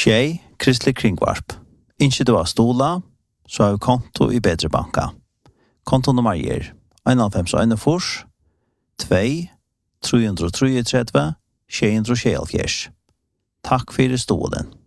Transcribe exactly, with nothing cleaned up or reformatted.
Tjej, Kristelig Kringvarp. Ikke du har stola, så har vi konto i Bedre Banka. Kontonummer er en fem en fors, to, tre tre tre, sju tre sju. Takk for stolen.